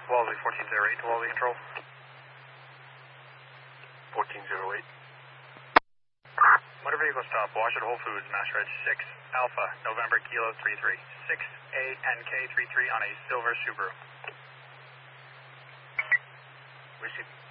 Wellesley 1408 to Wellesley Control. 1408. Motor vehicle stop, Washington Whole Foods, Mass Reg 6 Alpha, November Kilo 33, 6ANK33 on a silver Subaru. Received.